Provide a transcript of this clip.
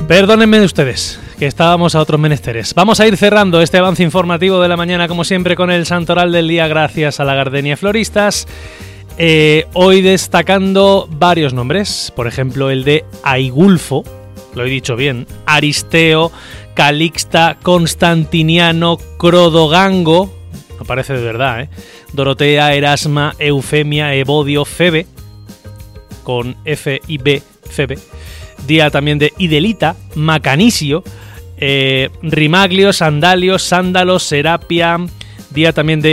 Perdónenme ustedes, que estábamos a otros menesteres. Vamos a ir cerrando este avance informativo de la mañana, como siempre, con el santoral del día, gracias a la Gardenia Floristas. Hoy destacando varios nombres, por ejemplo el de Aigulfo, lo he dicho bien, Aristeo, Calixta, Constantiniano, Crodogango, no parece de verdad, Dorotea, Erasma, Eufemia, Evodio, Febe, con F y B, Febe. Día también de Idelita, Macanisio, Rimaglio, Sandalio, Sándalo, Serapia. Día también de